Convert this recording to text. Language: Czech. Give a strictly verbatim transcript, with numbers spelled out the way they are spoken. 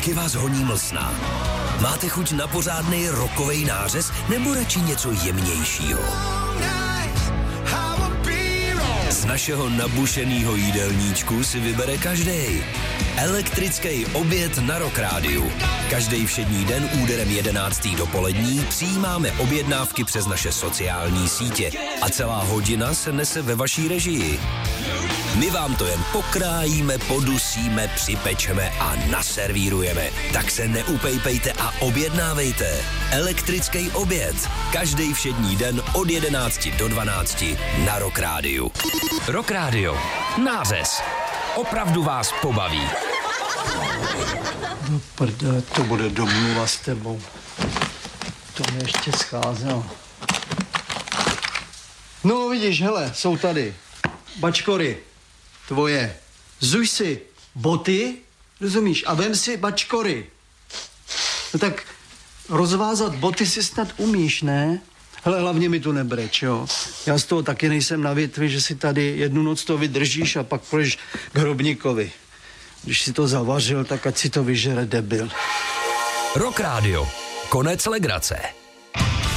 Taky vás honí mlsna? Máte chuť na pořádnej rockovej nářez nebo radši něco jemnějšího? Z našeho nabušenýho jídelníčku si vybere každej. Elektrický oběd na Rock Rádiu. Každý všední den úderem jedenáctý dopolední přijímáme objednávky přes naše sociální sítě a celá hodina se nese ve vaší režii. My vám to jen pokrájíme, podusíme, připečeme a naservírujeme. Tak se neupejpejte a objednávejte. Elektrický oběd. Každý všední den od jedenácti do dvanácti na Rock Rádiu. Rock Radio. Nářez. Opravdu vás pobaví. Do prdele, to bude domluva s tebou. To mě ještě scházelo. No vidíš, hele, jsou tady. Bačkory, tvoje. Zuj si boty, rozumíš, a vem si bačkory. No tak rozvázat boty si snad umíš, ne? Hele, hlavně mi tu nebreč, jo. Já z toho taky nejsem na větvi, že si tady jednu noc to vydržíš a pak půjdeš k hrobníkovi. Když si to zavařil, tak ať si to vyžere debil. Rock Radio. Konec legrace.